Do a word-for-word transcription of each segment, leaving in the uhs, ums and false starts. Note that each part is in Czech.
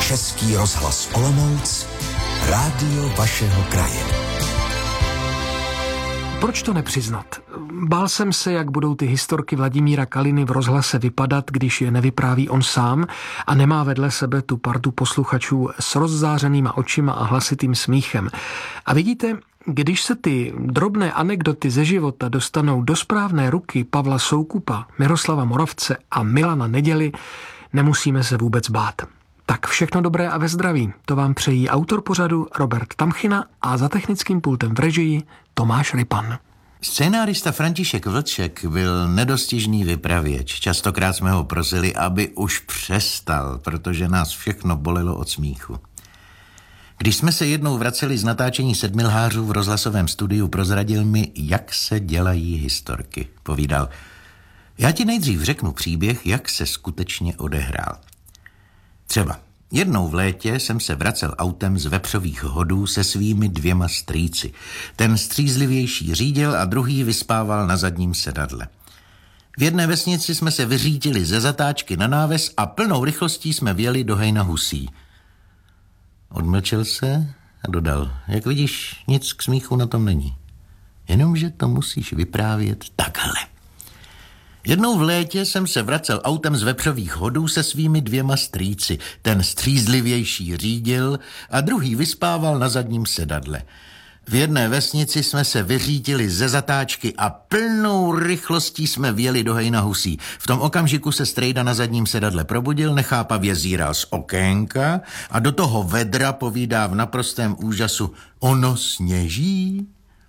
Český rozhlas Olomouc, rádio vašeho kraje. Proč to nepřiznat? Bál jsem se, jak budou ty historky Vladimíra Kaliny v rozhlase vypadat, když je nevypráví on sám a nemá vedle sebe tu partu posluchačů s rozzářenýma očima a hlasitým smíchem. A vidíte, když se ty drobné anekdoty ze života dostanou do správné ruky Pavla Soukupa, Miroslava Moravce a Milana Neděly, nemusíme se vůbec bát. Tak všechno dobré a ve zdraví. To vám přejí autor pořadu Robert Tamchina a za technickým pultem v režii Tomáš Rypan. Scénárista František Vlček byl nedostižný vypravěč. Častokrát jsme ho prosili, aby už přestal, protože nás všechno bolelo od smíchu. Když jsme se jednou vraceli z natáčení Sedmi lhářů v rozhlasovém studiu, prozradil mi, jak se dělají historky. Povídal, já ti nejdřív řeknu příběh, jak se skutečně odehrál. Třeba jednou v létě jsem se vracel autem z vepřových hodů se svými dvěma strýci. Ten střízlivější řídil a druhý vyspával na zadním sedadle. V jedné vesnici jsme se vyřítili ze zatáčky na náves a plnou rychlostí jsme vjeli do hejna husí. Odmlčel se a dodal, jak vidíš, nic k smíchu na tom není. Jenomže to musíš vyprávět takhle. Jednou v létě jsem se vracel autem z vepřových hodů se svými dvěma strýci. Ten střízlivější řídil a druhý vyspával na zadním sedadle. V jedné vesnici jsme se vyřítili ze zatáčky a plnou rychlostí jsme vjeli do hejna husí. V tom okamžiku se strejda na zadním sedadle probudil, nechápavě zíral z okénka a do toho vedra povídá v naprostém úžasu, ono sněží?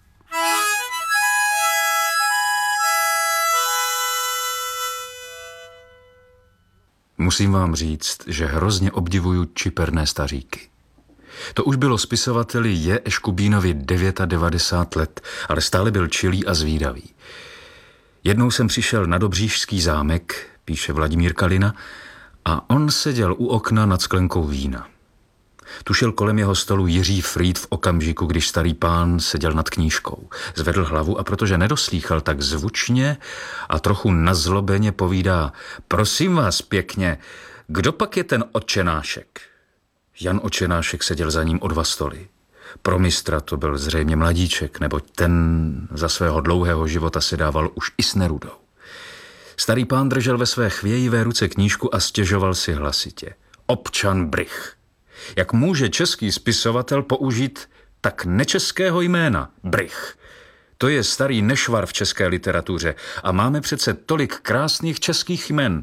Musím vám říct, že hrozně obdivuju čiperné staříky. To už bylo spisovateli J. Eškubínovi devadesát devět let, ale stále byl čilý a zvídavý. Jednou jsem přišel na Dobříšský zámek, píše Vladimír Kalina, a on seděl u okna nad sklenkou vína. Tušil kolem jeho stolu Jiří Frýd v okamžiku, když starý pán seděl nad knížkou. Zvedl hlavu a protože nedoslýchal, tak zvučně a trochu nazlobeně povídá, prosím vás pěkně, kdo pak je ten Otčenášek? Jan Otčenášek seděl za ním o dva stoly. Pro mistra to byl zřejmě mladíček, neboť ten za svého dlouhého života si dával už i s Nerudou. Starý pán držel ve své chvějivé ruce knížku a stěžoval si hlasitě. Občan Brych. Jak může český spisovatel použít tak nečeského jména? Brych. To je starý nešvar v české literatuře a máme přece tolik krásných českých jmen.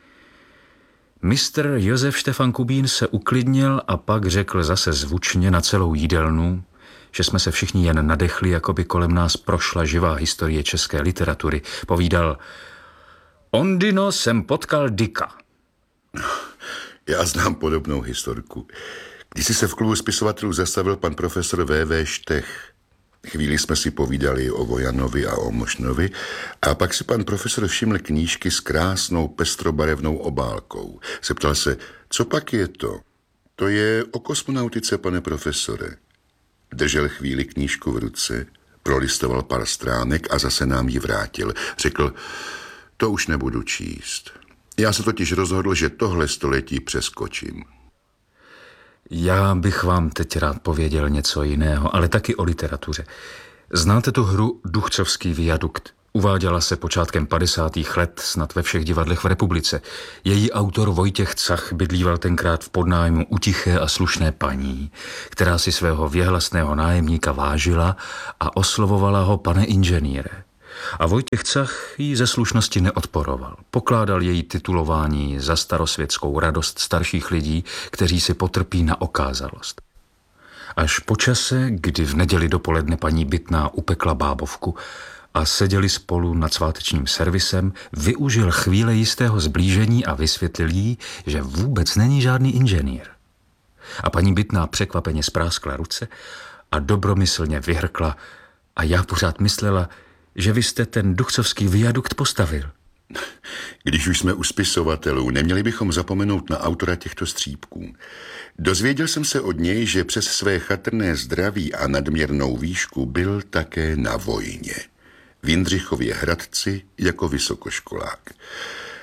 Mistr Josef Štefan Kubín se uklidnil a pak řekl zase zvučně na celou jídelnu, že jsme se všichni jen nadechli, jako by kolem nás prošla živá historie české literatury. Povídal, Ondino jsem potkal Dicka. Já znám podobnou historku. Když se v klubu spisovatelů zastavil pan profesor V V Štech. Chvíli jsme si povídali o Vojanovi a o Mošnovi a pak si pan profesor všiml knížky s krásnou pestrobarevnou obálkou. Zeptal se, co pak je to? To je o kosmonautice, pane profesore. Držel chvíli knížku v ruce, prolistoval pár stránek a zase nám ji vrátil. Řekl, to už nebudu číst. Já se totiž rozhodl, že tohle století přeskočím. Já bych vám teď rád pověděl něco jiného, ale taky o literatuře. Znáte tu hru Duchcovský viadukt? Uváděla se počátkem padesátých let snad ve všech divadlech v republice. Její autor Vojtěch Cach bydlíval tenkrát v podnájmu u tiché a slušné paní, která si svého věhlasného nájemníka vážila a oslovovala ho pane inženýre. A Vojtěch Cach jí ze slušnosti neodporoval. Pokládal její titulování za starosvětskou radost starších lidí, kteří si potrpí na okázalost. Až po čase, kdy v neděli dopoledne paní Bytná upekla bábovku a seděli spolu nad svátečním servisem, využil chvíle jistého zblížení a vysvětlil jí, že vůbec není žádný inženýr. A paní Bytná překvapeně spráskla ruce a dobromyslně vyhrkla, a já pořád myslela, že vy jste ten Duchcovský viadukt postavil. Když už jsme u spisovatelů, neměli bychom zapomenout na autora těchto střípků. Dozvěděl jsem se od něj, že přes své chatrné zdraví a nadměrnou výšku byl také na vojně. V Jindřichově Hradci jako vysokoškolák.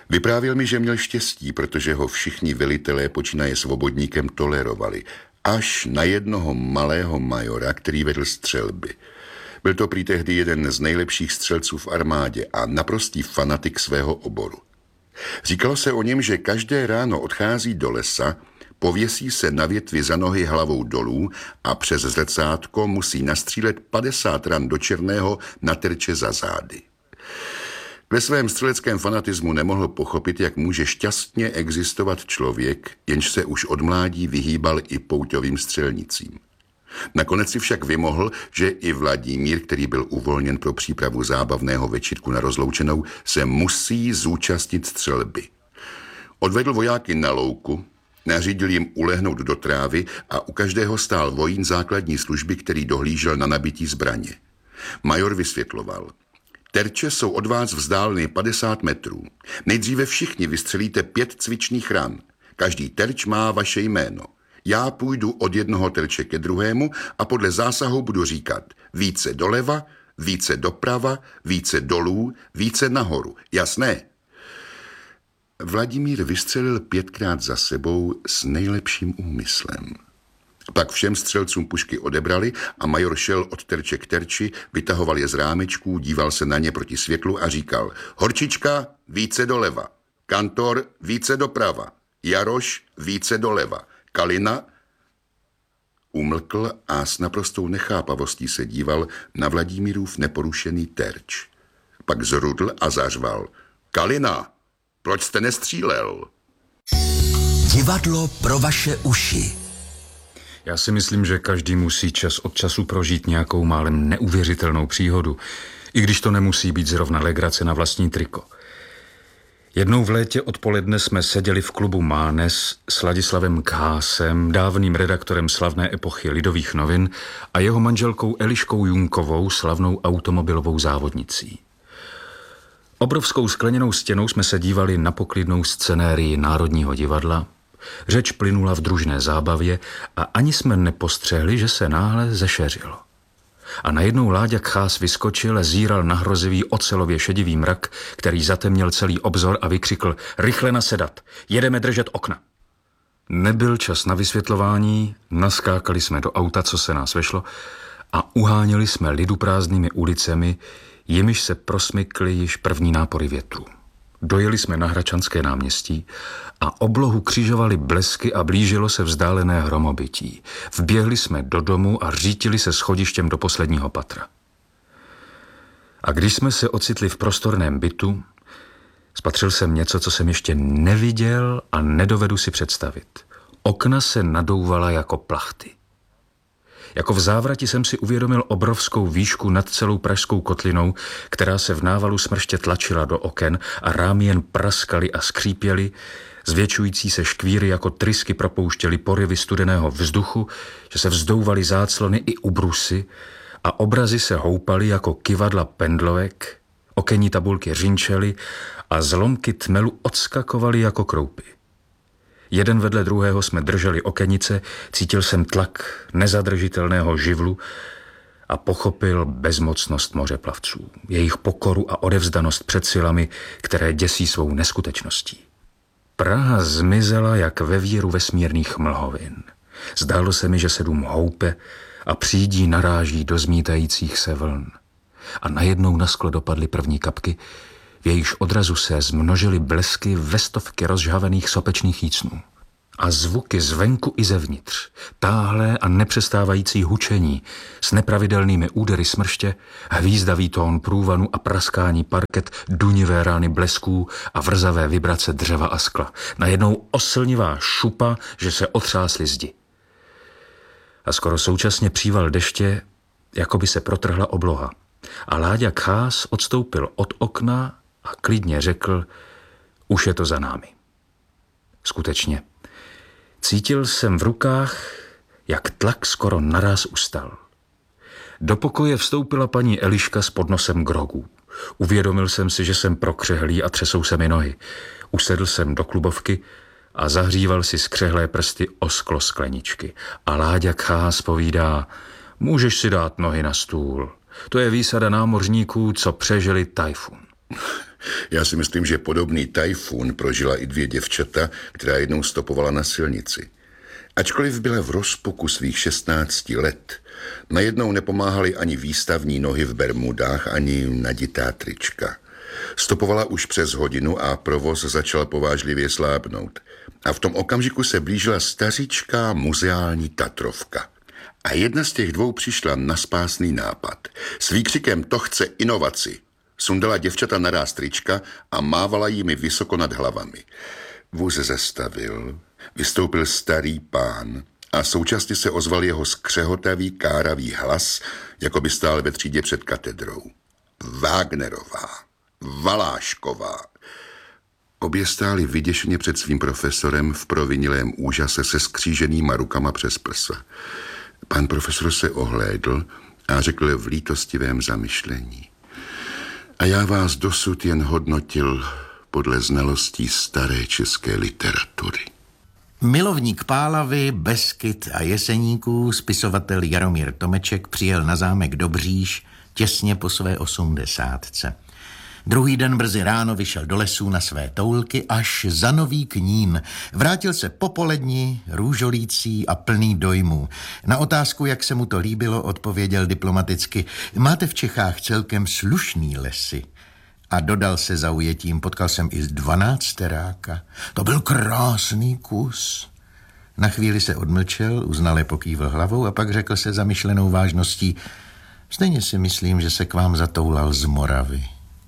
Vyprávěl mi, že měl štěstí, protože ho všichni velitelé počínaje Svobodníkem tolerovali, až na jednoho malého majora, který vedl střelby. Byl to prý tehdy jeden z nejlepších střelců v armádě a naprostý fanatik svého oboru. Říkalo se o něm, že každé ráno odchází do lesa, pověsí se na větvi za nohy hlavou dolů a přes zrcátko musí nastřílet padesát ran do černého na terče za zády. Ve svém střeleckém fanatismu nemohl pochopit, jak může šťastně existovat člověk, jenž se už od mládí vyhýbal i pouťovým střelnicím. Nakonec si však vymohl, že i Vladimír, který byl uvolněn pro přípravu zábavného večírku na rozloučenou, se musí zúčastnit střelby. Odvedl vojáky na louku, nařídil jim ulehnout do trávy a u každého stál vojín základní služby, který dohlížel na nabití zbraně. Major vysvětloval: terče jsou od vás vzdáleny padesát metrů. Nejdříve všichni vystřelíte pět cvičných ran. Každý terč má vaše jméno. Já půjdu od jednoho terče ke druhému a podle zásahu budu říkat více doleva, více doprava, více dolů, více nahoru. Jasné? Vladimír vystřelil pětkrát za sebou s nejlepším úmyslem. Pak všem střelcům pušky odebrali a major šel od terče k terči, vytahoval je z rámečků, díval se na ně proti světlu a říkal: Horčička, více doleva. Kantor, více doprava. Jaroš, více doleva. Kalina. Umlkl a s naprostou nechápavostí se díval na Vladimírův neporušený terč. Pak zrudl a zařval: Kalina, proč jste nestřílel? Divadlo pro vaše uši. Já si myslím, že každý musí čas od času prožít nějakou málem neuvěřitelnou příhodu, i když to nemusí být zrovna legrace na vlastní triko. Jednou v létě odpoledne jsme seděli v klubu Mánes s Ladislavem Khásem, dávným redaktorem slavné epochy Lidových novin, a jeho manželkou Eliškou Junkovou, slavnou automobilovou závodnicí. Obrovskou skleněnou stěnou jsme se dívali na poklidnou scenérii Národního divadla. Řeč plynula v družné zábavě a ani jsme nepostřehli, že se náhle zešeřilo. A najednou Láďa Khás vyskočil a zíral na hrozivý ocelově šedivý mrak, který zatemnil celý obzor, a vykřikl: Rychle nasedat, jedeme držet okna. Nebyl čas na vysvětlování, naskákali jsme do auta, co se nás vešlo, a uháněli jsme lidu prázdnými ulicemi, jimiž se prosmykly již první nápory větru. Dojeli jsme na Hračanské náměstí a oblohu křižovali blesky a blížilo se vzdálené hromobytí. Vběhli jsme do domu a řítili se schodištěm do posledního patra. A když jsme se ocitli v prostorném bytu, spatřil jsem něco, co jsem ještě neviděl a nedovedu si představit. Okna se nadouvala jako plachty. Jako v závrati jsem si uvědomil obrovskou výšku nad celou pražskou kotlinou, která se v návalu smrště tlačila do oken a rámy jen praskaly a skřípěly, zvětšující se škvíry jako trysky propouštěly poryvy studeného vzduchu, že se vzdouvaly záclony i ubrusy a obrazy se houpaly jako kyvadla pendlovek, okenní tabulky řinčely a zlomky tmelu odskakovaly jako kroupy. Jeden vedle druhého jsme drželi okenice, cítil jsem tlak nezadržitelného živlu a pochopil bezmocnost mořeplavců, jejich pokoru a odevzdanost před silami, které děsí svou neskutečností. Praha zmizela jak ve víru vesmírných mlhovin. Zdálo se mi, že se dům houpe a přídí naráží do zmítajících se vln. A najednou na sklo dopadly první kapky, v jejíž odrazu se zmnožily blesky ve stovky rozžhavených sopečných jícnů. A zvuky zvenku i zevnitř, táhlé a nepřestávající hučení s nepravidelnými údery smrště, hvízdavý tón průvanu a praskání parket, dunivé rány blesků a vrzavé vibrace dřeva a skla. Najednou oslnivá šupa, že se otřásly zdi. A skoro současně příval deště, jako by se protrhla obloha. A Láďa Khás odstoupil od okna a klidně řekl: Už je to za námi. Skutečně. Cítil jsem v rukách, jak tlak skoro naráz ustal. Do pokoje vstoupila paní Eliška s podnosem grogů. Uvědomil jsem si, že jsem prokřehlý a třesou se mi nohy. Usedl jsem do klubovky a zahříval si skřehlé prsty o sklo skleničky. A Láďa Khás povídá: Můžeš si dát nohy na stůl. To je výsada námořníků, co přežili tajfun. Já si myslím, že podobný tajfun prožila i dvě děvčata, která jednou stopovala na silnici. Ačkoliv byla v rozpuku svých šestnácti let, najednou nepomáhaly ani výstavní nohy v bermudách, ani naditá trička. Stopovala už přes hodinu a provoz začal povážlivě slábnout. A v tom okamžiku se blížila stařičká muzeální Tatrovka. A jedna z těch dvou přišla na spásný nápad. S výkřikem "to chce inovaci" sundala děvčata naráz trička a mávala jimi vysoko nad hlavami. Vůz zastavil, vystoupil starý pán a současně se ozval jeho skřehotavý, káravý hlas, jako by stál ve třídě před katedrou. Wagnerová, Valášková. Obě stály vyděšeně před svým profesorem v provinilém úžase se skříženýma rukama přes prsa. Pan profesor se ohlédl a řekl v lítostivém zamyšlení: a já vás dosud jen hodnotil podle znalostí staré české literatury. Milovník Pálavy, Beskyd a Jeseníků, spisovatel Jaromír Tomeček přijel na zámek Dobříš těsně po své osmdesátce. Druhý den brzy ráno vyšel do lesů na své toulky až za Nový Knín. Vrátil se popoledni, růžolící a plný dojmů. Na otázku, jak se mu to líbilo, odpověděl diplomaticky: máte v Čechách celkem slušný lesy. A dodal se zaujetím: potkal jsem i z dvanácteráka. To byl krásný kus. Na chvíli se odmlčel, uznale pokývl hlavou a pak řekl se zamyšlenou vážností: stejně si myslím, že se k vám zatoulal z Moravy.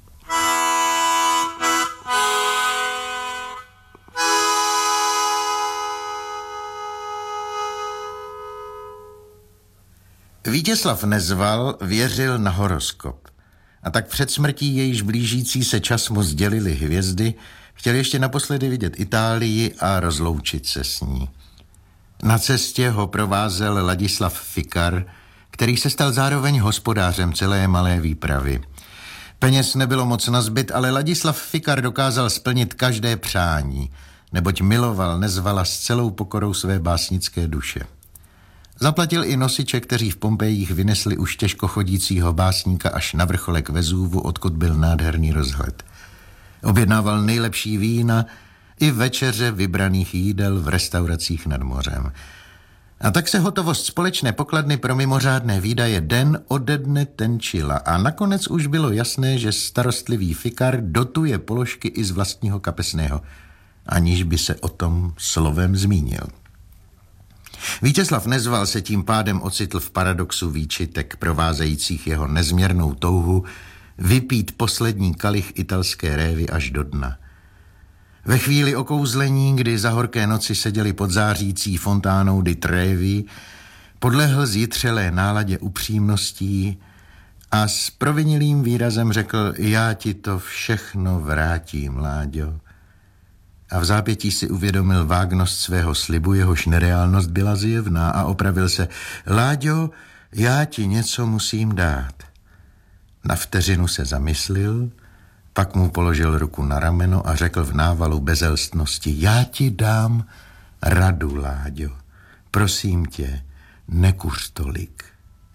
Vítězslav Nezval věřil na horoskop. A tak před smrtí, jejíž blížící se čas mu sdělily hvězdy, chtěl ještě naposledy vidět Itálii a rozloučit se s ní. Na cestě ho provázel Ladislav Fikar, který se stal zároveň hospodářem celé malé výpravy. Peněz nebylo moc nazbyt, ale Ladislav Fikar dokázal splnit každé přání, neboť miloval Nezvala s celou pokorou své básnické duše. Zaplatil i nosiče, kteří v Pompejích vynesli už těžko chodícího básníka až na vrcholek Vezúvu, odkud byl nádherný rozhled. Objednával nejlepší vína i večeře vybraných jídel v restauracích nad mořem. A tak se hotovost společné pokladny pro mimořádné výdaje den ode dne tenčila a nakonec už bylo jasné, že starostlivý Fikar dotuje položky i z vlastního kapesného, aniž by se o tom slovem zmínil. Vítězslav Nezval se tím pádem ocitl v paradoxu výčitek provázejících jeho nezměrnou touhu vypít poslední kalich italské révy až do dna. Ve chvíli okouzlení, kdy za horké noci seděli pod zářící fontánou di Trevi, podlehl zjitřelé náladě upřímností a s provinilým výrazem řekl: já ti to všechno vrátím, Láďo. A v zápětí si uvědomil vágnost svého slibu, jehož nereálnost byla zjevná, a opravil se: Láďo, já ti něco musím dát. Na vteřinu se zamyslil, pak mu položil ruku na rameno a řekl v návalu bezelstnosti: já ti dám radu, Láďo. Prosím tě, nekuř tolik.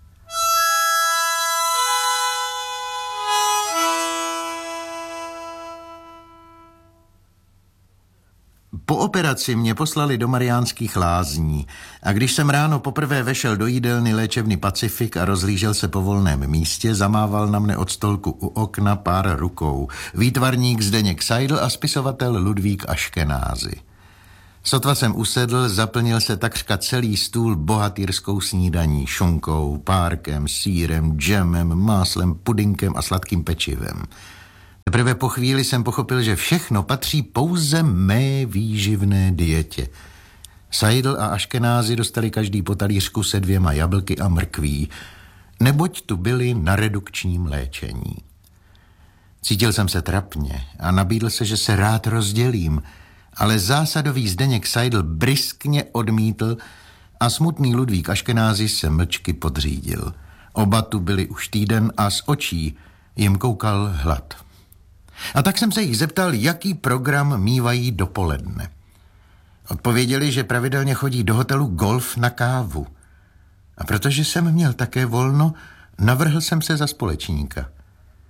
Po operaci mě poslali do Mariánských Lázní a když jsem ráno poprvé vešel do jídelny léčebny Pacifik a rozhlížel se po volném místě, zamával na mne od stolku u okna pár rukou. Výtvarník Zdeněk Seidl a spisovatel Ludvík Aškenázy. Sotva jsem usedl, zaplnil se takřka celý stůl bohatýrskou snídaní, šunkou, párkem, sýrem, džemem, máslem, pudinkem a sladkým pečivem. Teprve po chvíli jsem pochopil, že všechno patří pouze mé výživné dietě. Seidl a Aškenázy dostali každý po talířku se dvěma jablky a mrkví, neboť tu byli na redukčním léčení. Cítil jsem se trapně a nabídl se, že se rád rozdělím, ale zásadový Zdeněk Seidl bryskně odmítl a smutný Ludvík Aškenázy se mlčky podřídil. Oba tu byli už týden a z očí jim koukal hlad. A tak jsem se jich zeptal, jaký program mívají dopoledne. Odpověděli, že pravidelně chodí do hotelu Golf na kávu. A protože jsem měl také volno, navrhl jsem se za společníka.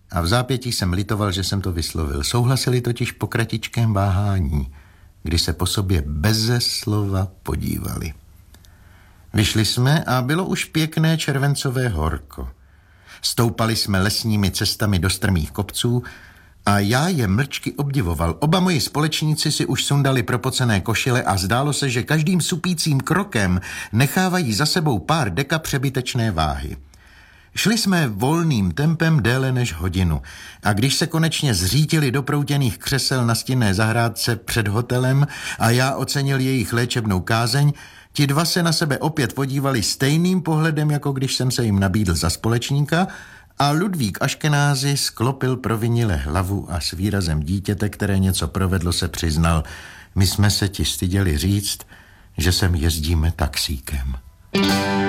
A v zápětí jsem litoval, že jsem to vyslovil. Souhlasili totiž po kratičkém váhání, kdy se po sobě beze slova podívali. Vyšli jsme a bylo už pěkné červencové horko. Stoupali jsme lesními cestami do strmých kopců a já je mlčky obdivoval. Oba moji společníci si už sundali propocené košile a zdálo se, že každým supícím krokem nechávají za sebou pár deka přebytečné váhy. Šli jsme volným tempem déle než hodinu a když se konečně zřítili do proutěných křesel na stinné zahrádce před hotelem a já ocenil jejich léčebnou kázeň, ti dva se na sebe opět podívali stejným pohledem, jako když jsem se jim nabídl za společníka, a Ludvík Aškenázy sklopil provinile hlavu a s výrazem dítěte, které něco provedlo, se přiznal: my jsme se ti styděli říct, že sem jezdíme taxíkem.